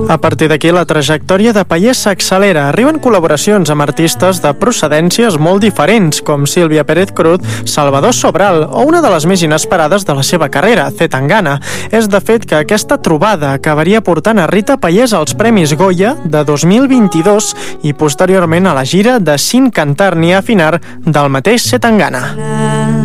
A partir d'aquí, la trajectòria de Pallés s'accelera. Arriben col·laboracions amb artistes de procedències molt diferents, com Sílvia Pérez Cruz, Salvador Sobral o una de les més inesperades de la seva carrera, Zetangana. És, de fet, que aquesta trobada acabaria portant a Rita Pallés als Premis Goya de 2022 i posteriorment a la gira de Sin Cantar ni Afinar del mateix Zetangana.